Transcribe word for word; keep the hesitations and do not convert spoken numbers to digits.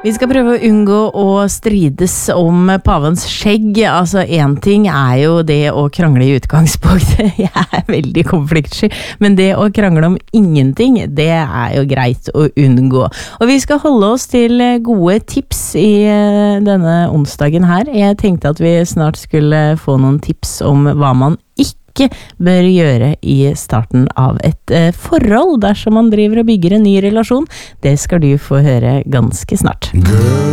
Vi skal prøve å unngå å strides om pavens skjegg. Altså, en ting er jo det å krangle i utgangspunktet. Jeg er veldig konfliktsky, men det å krangle om ingenting, det er jo greit å unngå. Og vi skal holde oss til gode tips i denne onsdagen her. Jeg tenkte at vi snart skulle få noen tips om hva man ikke bør gjøre i starten av et eh, forhold dersom man driver og bygger en ny relasjon. Det skal du få høre ganske snart. Girl.